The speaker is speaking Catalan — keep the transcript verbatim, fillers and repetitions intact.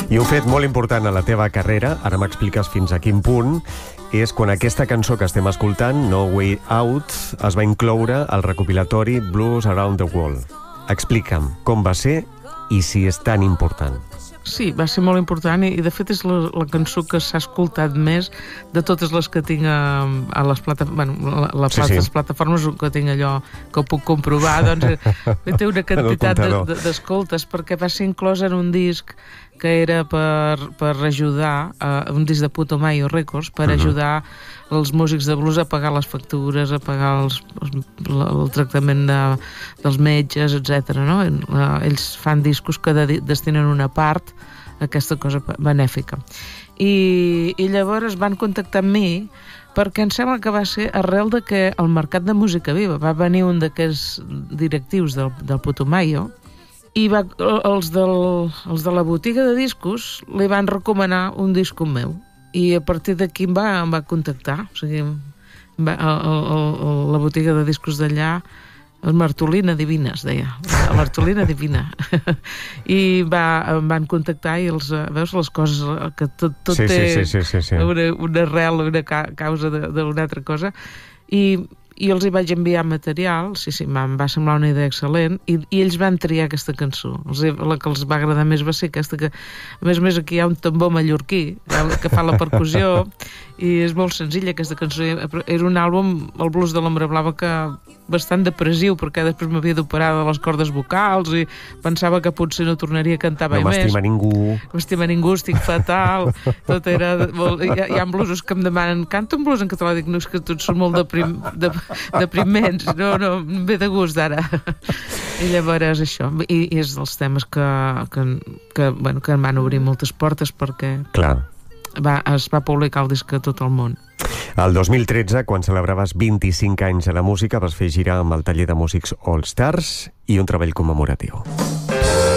I un fet molt important a la teva carrera, ara m'expliques fins a quin punt, és quan aquesta cançó que estem escoltant, No Way Out, es va incloure al recopilatori Blues Around the World. Explica'm com va ser i si és tan important. Sí, va ser molt important i, de fet, és la, la cançó que s'ha escoltat més de totes les que tinc a, a les, plata, bueno, la, la sí, plata, sí. les plataformes que tinc allò que ho puc comprovar, doncs té una quantitat d'escoltes, de, perquè va ser inclosa en un disc que era per, per ajudar, uh, un disc de Putumayo Records, per uh-huh. ajudar els músics de blues a pagar les factures, a pagar els, els, el tractament de, dels metges, etcètera. No? Ells fan discos que de, destinen una part a aquesta cosa benèfica. I, i llavors van contactar amb mi perquè em sembla que va ser arrel de que el mercat de música viva va venir un d'aquests directius del, del Putumayo i va, els, del, els de la botiga de discos li van recomanar un disc meu i a partir d'aquí em va, em va contactar, o sigui, va, el, el, la botiga de discos d'allà, el Martolina Divina es deia, la Martolina Divina i va, em van contactar i els, veus les coses que tot, tot sí, té sí, sí, sí, sí. Una, una arrel, una ca, causa d'una altra cosa i i els hi vaig enviar material, sí, sí, em va semblar una idea excel·lent, i, i ells van triar aquesta cançó. Els, la que els va agradar més va ser aquesta, que a més a més aquí hi ha un tambor mallorquí que fa la percussió, i és molt senzilla aquesta cançó. Era un àlbum, el Blues de l'Ombra Blava, que bastant depressiu, perquè després m'havia d'operar de les cordes vocals i pensava que potser no tornaria a cantar mai no més. m'estima ningú. No m'estima ningú, estic fatal. Tot era... Molt, hi, ha, hi ha bluesos que em demanen, canta un blues en català, dic, no, és que tots són molt deprim, de, depriments, no, no, em ve de gust ara. I llavors això, i, i és dels temes que, que, que, bueno, que em van obrir moltes portes perquè Clar. Va, es va publicar el disc a tot el món. El dos mil tretze, quan celebraves vint-i-cinc anys a la música, vas fer girar amb el taller de músics All Stars i un treball commemoratiu.